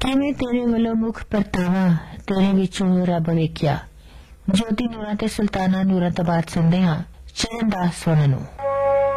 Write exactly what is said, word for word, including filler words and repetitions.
ਕਿਵੇਂ ਤੇਰੇ ਵੱਲੋਂ ਮੁਖ ਪਰਤਾਵਾ ਤੇਰੇ ਵਿੱਚੋਂ ਰੱਬ ਵੇਖਿਆ। ਜੋਤੀ ਨੂਰਾਂ ਤੇ ਸੁਲਤਾਨਾ ਨੂਰਾਂ ਤੋਂ ਬਾਅਦ ਸੁਣਦੇ ਹਾਂ ਚਰਨ ਦਾਸ ਸੋਨਾ ਨੂੰ।